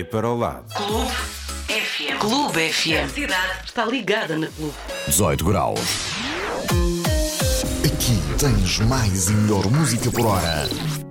para o lado. Clube FM. Clube FM. A cidade está ligada na Clube. 18 graus. Aqui tens mais e melhor música por hora.